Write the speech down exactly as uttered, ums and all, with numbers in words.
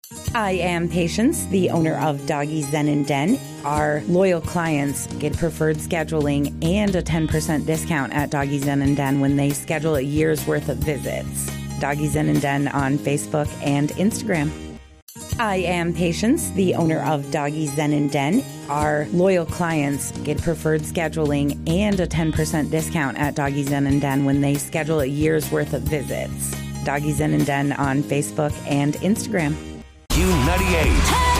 I am Patience, the owner of Doggy Zen and Den. Our loyal clients get preferred scheduling and a ten percent discount at Doggy Zen and Den when they schedule a year's worth of visits. Doggy Zen and Den on Facebook and Instagram. I am Patience, the owner of Doggy Zen and Den. Our loyal clients get preferred scheduling and a ten percent discount at Doggy Zen and Den when they schedule a year's worth of visits. Doggy Zen and Den on Facebook and Instagram. Q ninety-eight.